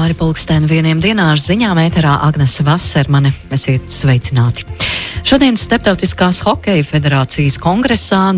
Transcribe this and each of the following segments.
pāri pulksten 1 ar ziņām ēterā Agnese Vasermane. Esiet sveicināti. Šodien Starptautiskās hokeja federācijas kongresā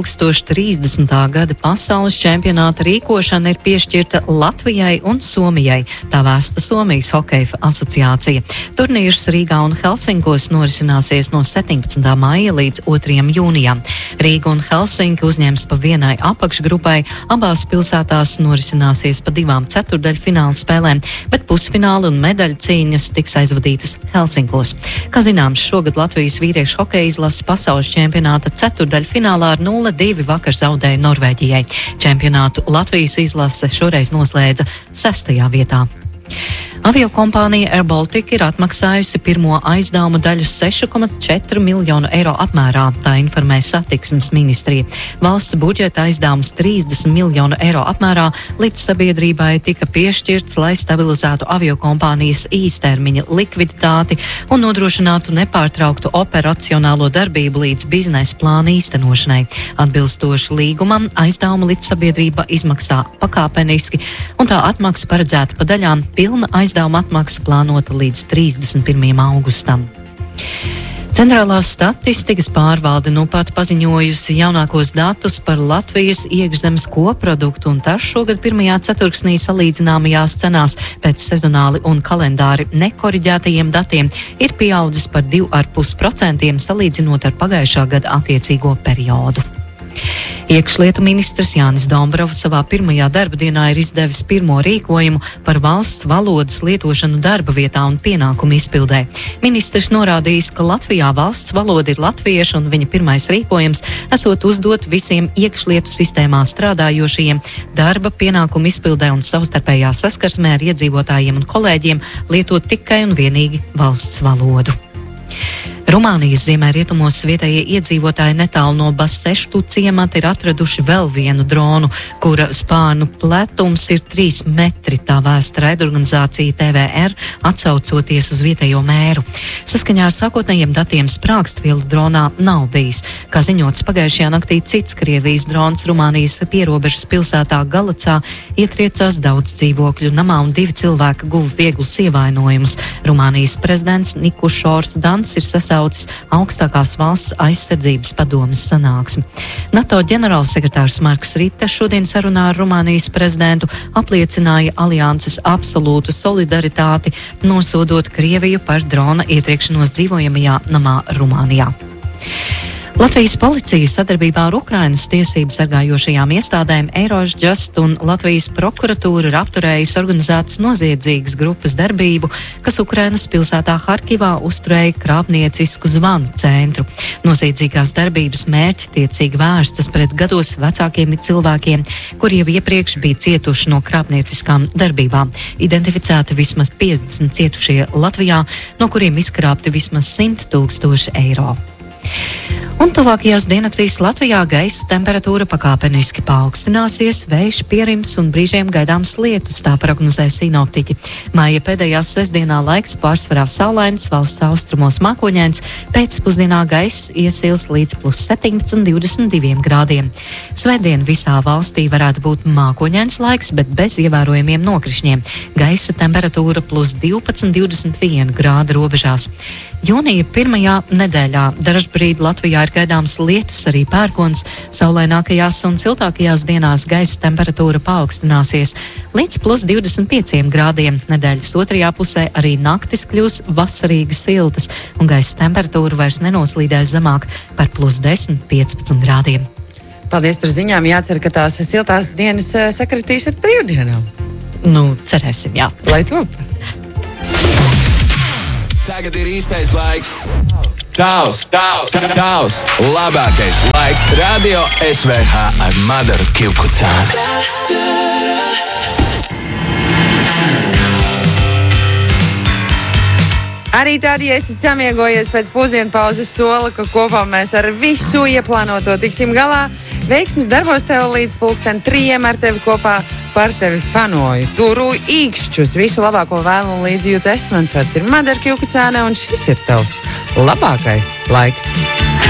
2030. gada pasaules čempionāta rīkošana ir piešķirta Latvijai un Somijai, tā vēsta Somijas hokeja asociācija. Turnīrs Rīgā un Helsinkos norisināsies no 17. maija līdz 2. jūnijam. Rīga un Helsinki uzņems pa vienai apakšgrupai, abās pilsētās norisināsies pa 2 ceturdaļfināla spēlēm, bet pusfināla un medaļu cīņas tiks aizvadītas Helsinkos. Kā zināms, šogad Latvijas vīriešu hokeja izlases pasaules čempionāta ceturdaļfinālā ar 0-2 vakar zaudēja Norvēģijai. Čempionātu Latvijas izlase šoreiz noslēdza 6. vietā. Aviokompānija Air Baltica ir atmaksājusi pirmo aizdevuma daļu 6,4 miljonu eiro apmērā, tā informē satiksmes ministrija. Valsts budžeta aizdevums 30 miljonu eiro apmērā līdz sabiedrībai tika piešķirts, lai stabilizētu aviokompānijas īstermiņa likviditāti un nodrošinātu nepārtrauktu operacionālo darbību līdz biznesa plāna īstenošanai. Atbilstoši līgumam, aizdevumu līdz sabiedrība izmaksā pakāpeniski, un tā atmaksa paredzēta pa daļām. Pilna aizdevuma atmaksa plānota līdz 31. augustam. Centrālās statistikas pārvalde nu pat paziņojusi jaunākos datus par Latvijas iekšzemes koproduktu, un tas šogad pirmajā ceturksnī salīdzināmajās cenās pēc sezonāli un kalendāri nekoriģētajiem datiem ir pieaudzis par 2,5% salīdzinot ar pagājušā gada attiecīgo periodu. Iekšlietu ministrs Jānis Dombrovs savā pirmajā darba dienā ir izdevis pirmo rīkojumu par valsts valodas lietošanu darba vietā un pienākumu izpildē. Ministrs norādījis, ka Latvijā valsts valoda ir latviešu, un viņa pirmais rīkojums esot uzdot visiem iekšlietu sistēmā strādājošajiem darba pienākumu izpildē un savstarpējā saskarsmē ar iedzīvotājiem un kolēģiem lietot tikai un vienīgi valsts valodu. Rumānijas ziemeļrietumos vietējie iedzīvotāji netālu no Baseštu ciemata ir atraduši vēl vienu dronu, kura spārnu pletums ir 3 metri, tā vēsta raidorganizācija TVR, atsaucoties uz vietējo mēru. Saskaņā ar sākotnējiem datiem sprākstvielu dronā nav bijis. Kā ziņots, pagājušajā naktī cits Krievijas drons Rumānijas pierobežas pilsētā Galacā ietriecās daudz dzīvokļu namā un 2 cilvēki guva vieglus ievainojumus. Rumānijas prezidents Nikušors Dans ir sasaucis augstākās valsts aizsardzības padomes sanāksmi. NATO ģenerālsekretārs Marks Rite šodien sarunā ar Rumānijas prezidentu apliecināja alianses absolūtu solidaritāti, nosodot Krieviju par drona ietriekšanos dzīvojamajā namā Rumānijā. Latvijas policija sadarbībā ar Ukrainas tiesību sargājošajām iestādēm Eirojust un Latvijas prokuratūra ir apturējusi organizētas noziedzīgas grupas darbību, kas Ukrainas pilsētā Harkivā uzturēja krāpniecisku zvanu centru. Noziedzīgās darbības mērķtiecīgi vērstas pret gados vecākiem cilvēkiem, kuri jau iepriekš bija cietuši no krāpnieciskām darbībām. Identificēti vismaz 50 cietušie Latvijā, no kuriem izkrāpti vismaz 100 000 eiro. Un tuvākajās diennaktīs Latvijā gaisa temperatūra pakāpeniski paaugstināsies, vējš pierims un brīžiem gaidāms lietus, tā prognozē sinoptiķi. Maija pēdējās sestdienā laiks pārsvarā saulains, valsts austrumos mākoņains, pēcpusdienā gaiss iesils līdz +17, 22 grādiem. Svētdien visā valstī varētu būt mākoņains laiks, bet bez ievērojamiem nokrišņiem. Gaisa temperatūra +12, 21 grādu robežās. Jūnija pirmajā nedēļā dažbrīd Latvijā ir gaidāms lietus, arī pērkons. Saulainākajās un siltākajās dienās gaisa temperatūra paaugstināsies līdz +25 grādiem. Nedēļas otrajā pusē arī naktis kļūs vasarīgi siltas, un gaisa temperatūra vairs nenoslīdēs zemāk par +10, 15 grādiem. Paldies par ziņām. Jācer, ka tās siltās dienas sakritīs ar brīvdienām. Nu, cerēsim, jā. Lai top! Tagad ir īstais laiks. Tavs, labākais laiks. Radio SVH ar Madaru Kivkucāni. Arī tad, ja esi samiegojies pēc pusdienu pauzes, sola, ka kopā mēs ar visu ieplānoto tiksim galā. Veiksmes darbos tev līdz 3:00 ar tevi kopā, par tevi fanoju. Turu īkšķus, visu labāko vēlu un līdzjūtu. Mans vārds ir Madara Kivkucāne, un šis ir tavs labākais laiks.